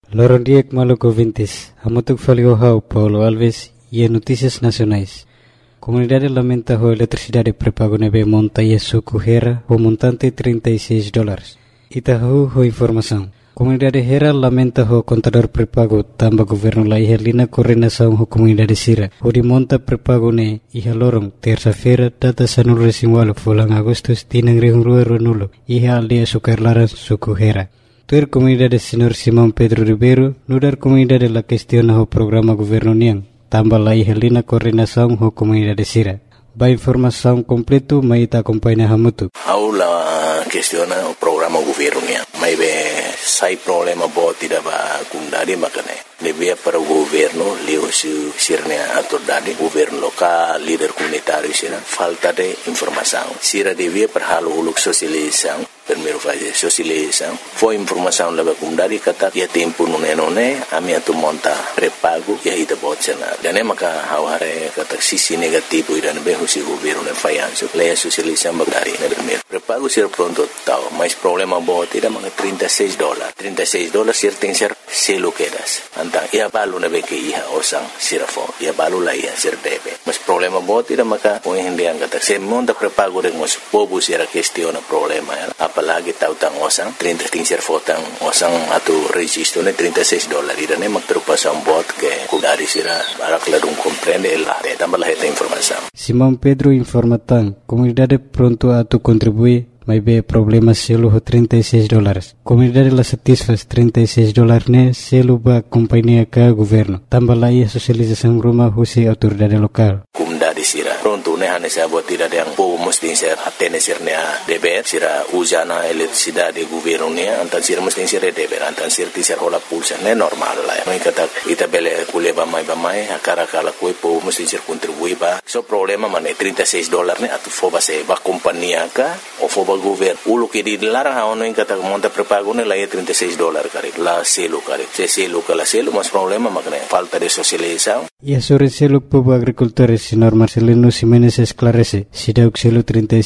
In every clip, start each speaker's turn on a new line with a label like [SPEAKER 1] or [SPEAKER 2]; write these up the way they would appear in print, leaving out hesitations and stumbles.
[SPEAKER 1] Loron Diek Maluco Vintes, Amotuk Faliohau, Paulo Alves e Notícias Nacionais. Comunidade lamenta a eletricidade pré-pago nebe monta e suco Hera, o montante $36. Itahu ho informação. Comunidade Hera lamenta o contador pré-pago tamba governo la ihelina coordenação ho comunidade Sira. O de monta pré-pago ne iha lorong terça-feira data sanul resingualo fulang Agustus tinang rihungrua renulo iha aldea sukarlaran suku Hera. Tuer comunidade Senhor Simão Pedro Ribeiro nudar comunidade la questiona ho programa governo niang tamba la ihelina coordenação ho comunidade Sira. Ba informação completo maita acompanha hamutu.
[SPEAKER 2] Aula questiona o programa governo niang. Mai be sai problema bo tidak ba kundari makane. Lebih para o governo leu sirnya autoridade governo local líder comunitário sira falta de informação. Sira devia para halo uluk sosialização. Primeiro fase sosialização. Foi informação leva kundari kata ya tempo nune ami atu monta pré-pago ya ida botsena. Dan maka haware kata sisi negativo idan be husi governo ne fayanso. Leia sosialização bagari ne primeiro. Pré-pago sira pronto tau, mas problema bo tidak maka $36. $36 sir tem ser selo quedas. Antang ia balu na be ke iha osang sirafo. Ia balu la ia sir debe. Mas problema bo tidak maka poin hindi ang kata se monta pré-pago de mos pobu sira questiona problema ya. Apalagi tahu tang osang 30 ser fotang osang atu registro ne $36 irane magtrupasan bot ke kudari sira barak ladung comprende la de tambah esta informação.
[SPEAKER 1] Simão Pedro informa tang comunidade pronto atu contribui mas be problema selo ho $36. Comunidade la satisfaz $36 ne selo ba companhia ka governo. Tambah la ia sosialização rumah husi autoridade lokal.
[SPEAKER 2] Comunidade sira pronto ne hane sa buat tidak yang po mesti ser hatene sirnya DPR sira usana eletricidade governo ne antan sira mesti ser DPR antan sir ti ser hola pulsa ne normal la. Mai kata ita bele kuleba mai akara kala koi po mesti ser contribui ba. So problema mane $36 ne atu foba se ba companhia ka o foba governo ulo que dilarang ano yung kata monta pré-pago nila ay $36 kare la selo kare se selo kala selo mas problema makne falta de socialização.
[SPEAKER 1] E sobre selo povo agricultores senhor Marcelino Ximenes esclarece si dauk selo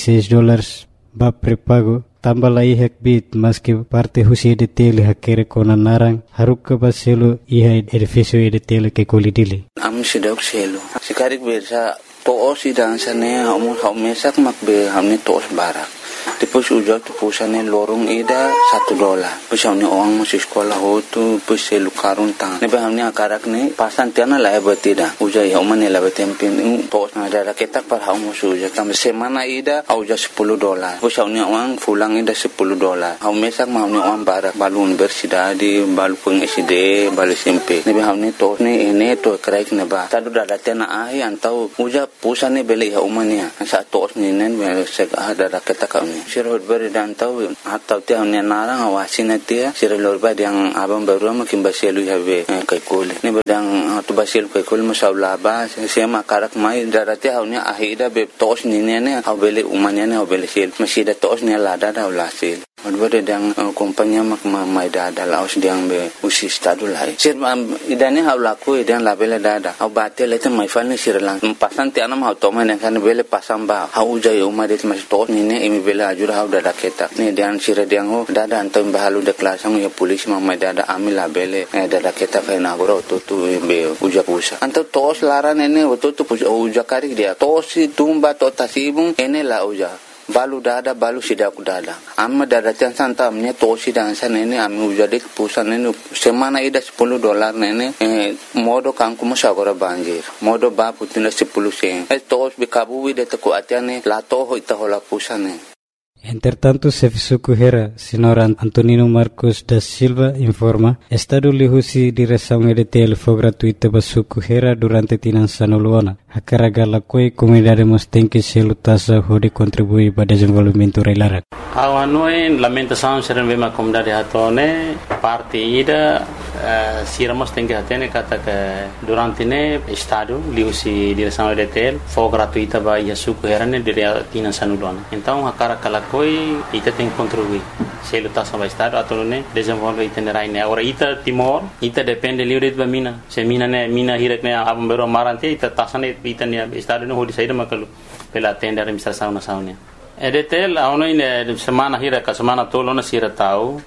[SPEAKER 1] $36 ba pré-pago tambah la ihak bit mas que parte husi de tele hakere kona narang haruk ba selo iha edificio de tele ke kolidili
[SPEAKER 3] am si dauk selo sikarik bersa toos sidang sane mesak makbe hamne toos barak. Tipos ujak tipusane lorong ida $1. Pusane orang masih sekolah hotu puselu karun tang. Nebe hamne akarak ne pasan tiana la betida. Ujai homane la betempin tos na ada ketak par hau musu ujak tam semana ida auja $10. Pusane orang fulang ida $10. Hau mesak hamne orang barak balu universidade balu peng SD balu SMP. Nebe hamne tos ne ene to kraik neba. Tadu dada tiana ai antau uja pusane beli homania. Sa tos ne nen sek ada ketak sirhut beri dan tahu atau tiang ni narang awasin dia sirlor bad yang abang baru makin baselu have kai kol ni badang tu basel kai kol masawla ba sema karak mai darati haunya ahida be tos ni ne habele umanya ne habele sel masida tos ni lada da ulasil Odbere dang kompanya mak mai dada laos diang be usi stadu lai. Sir idane haulaku idang labele dada. Au bate lete mai falni sirlang. Pasan ti anam hau toma ne kan bele pasam ba. Hau jai umadet mas to ni ne imi bele ajur hau dada keta. Ne diang sir diang ho dada antam bahalu de klasang ya polis mai dada amil labele dada keta kai na goro to be uja pusa. Anto tos laran ene to uja kari dia. Tos tumba to tasibung ene la uja. Balu dada balu sidaku dada amma dada tian santa amnya tosi dan sana ini ami ujade pusan ini semana ida $10 nene modo kanku masagora banjir modo ba putina 10 sen tos bikabu de taku atiane la toho ita hola pusane.
[SPEAKER 1] Entretanto, Sefisuku Hera, senhor Antonino Marcos da Silva, informa, Estado lihusi direção EDTL foi gratuita para Suku Hera durante Tinançano Luana. A caragala coi comunidade mos tem que se lutasa de contribuir para o desenvolvimento reilara.
[SPEAKER 4] A noi lamentação serem bem a comunidade hatone parte ida siramos tem que atene kata que durante ne Estado lihusi direção EDTL foi gratuita para Suku Hera ne dire Tinançano Luana. Então a caragala coi ita tem que contribuir. Se lutar sama Estado atau ne desenvolver itinerário ne. Agora ita Timor ita depende livre de mina. Se mina hirak ne abang bero marante ita tasane ita ne Estado ne hodi saída makalu pela tenda administração nacional. EDTL a ono ine semana hirak semana tolo na sira tau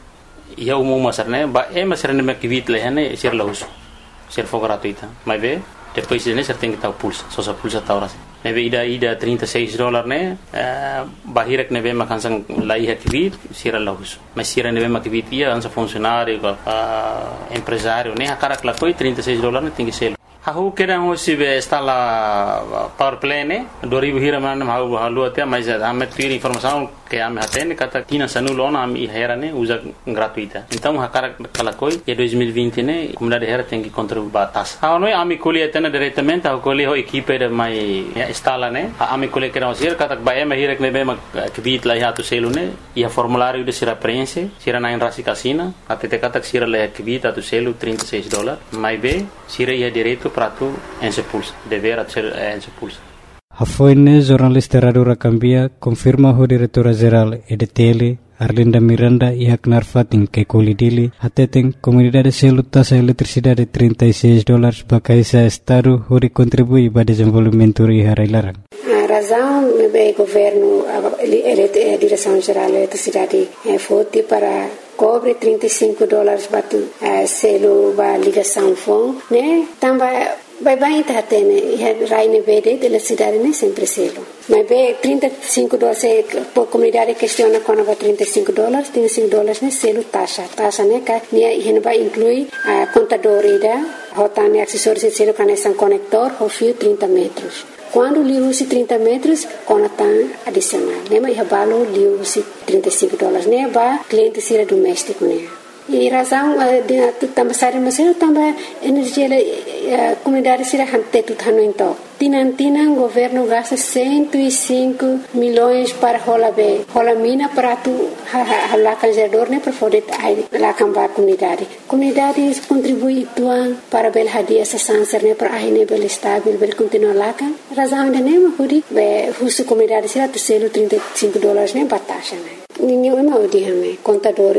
[SPEAKER 4] ia umum masarne ba masarne me kivit lehane sir lahus sir for gratuita mas ve depois ne ser tem que estar pulsa só sa pulsa ta ora neve ida $36 ne bahirek neve makansang lai kivit sir lahus mas sir neve makivit ia ansa funcionário empresário ne akarak la foi $36 ne tem que ser Aku kira hosi be stala power play ne 2000 hira man hau halu até mas ame tuir informação que ame hatene kata tina sanulo na ame hera ne usa gratuita então hakara kala koi e 2020 ne comunidade hera tem que contribuir batas a noi ame koli atena diretamente a koli ho equipe de mai stala ne ame koli kira hosi kata ba ame hira ne be ma kvit la hatu selu ne ia formulário de sira prense sira na rasi casina até te kata sira le kvit atu selu $36 mai be sira ia direito prato en se pulsa dever ser en se pulsa
[SPEAKER 1] Hafoine jornalista Radura Cambia confirma o diretora-geral EDTL Arlinda Miranda e Haknar Fatin que colidili hateten comunidade selu taxa eletricidade $36 para esse estado onde contribui para o desenvolvimento e harailarang.
[SPEAKER 5] A razão é o governo, a direção-geral da eletricidade foi para cobre $35 para selo para ligação fone, né? Também vai estar tendo raine verde da cidade nem sempre selo. Mas bem $35 por comunidade questiona quando vai $35 né selo taxa né que vai incluir a contadora rota né acessórios selo conexão conector o fio 30 metros. Quando lhe use 30 metros, conta adicional. Né mas valo lhe use $35 né para cliente ser doméstico né. E razão de também sair mas também energia comunidade será hante tudo então Tinan governo gasta 105 milhões para rola mina para tu halakan gerador né para poder halakan ba comunidade contribui tuan para bel hadia essa sanser né para aí bel estável bel continuar halakan razão de né hudi be husu comunidade será tu selo $35 né batasha né ninguém mau dihame contador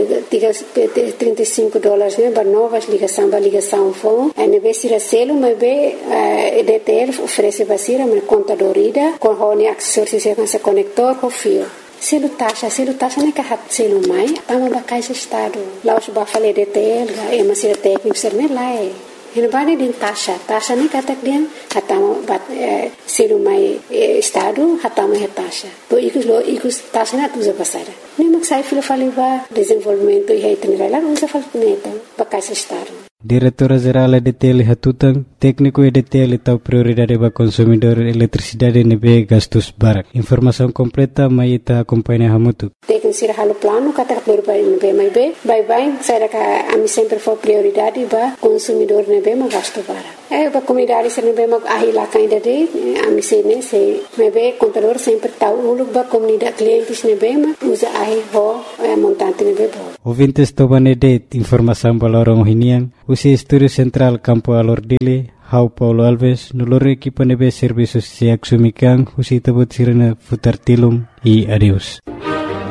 [SPEAKER 5] $35 né para novas ligação phone e be será selo mas be EDTL oferece basira mas contadorida com hone acessórios se conector com fio selo taxa né que hat selo mai tama bakais estado lá os ba fale EDTL é mas será técnico ser né lá Hinabani din taxa ni katak dia hatama bat selo mai estado hatama taxa to ikus taxa na tuza pasara ni maksai filo faliba desenvolvimento e itinerário usa falneta bakais estado
[SPEAKER 1] Diretora-geral EDTL Hatutang, técnico EDTL tau prioridade para consumidor eletricidade nebe gastos barak. Informação completa mai ita acompanha hamutu.
[SPEAKER 5] Técnico sira halo plano kata prioridade nebe mai be, bye sai ka ami sempre for prioridade para consumidor nebe ma gasto barak. Para comunidade sira nebe ma ahila kainda de ami sene se nebe contador sempre tau uluk ba comunidade clientes nebe ma usa ahi ho montante nebe bo.
[SPEAKER 1] Ouvintes tobanede informação balorong hinian Usi Estúdio Central Campo Alordile, Hau Paulo Alves, Nolore Equipa Nebe Serviços Siak Sumikan, Usi Tabut Sirena Futartilum e adeus.